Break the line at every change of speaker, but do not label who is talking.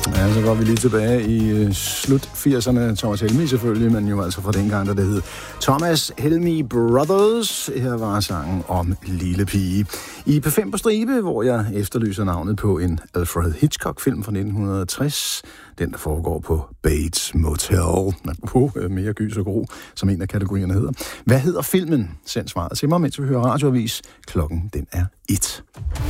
Ja, så var vi lige tilbage i slut 80'erne. Thomas Helmig selvfølgelig, men jo altså fra dengang, da det hed Thomas Helmig Brothers. Her var sangen om Lille Pige. I P5 på stribe, hvor jeg efterlyser navnet på en Alfred Hitchcock-film fra 1960. Den, der foregår på Bates Motel. Mere gys og gro, som en af kategorierne hedder. Hvad hedder filmen? Send svaret til mig, mens vi hører radioavis. Klokken, den er 1.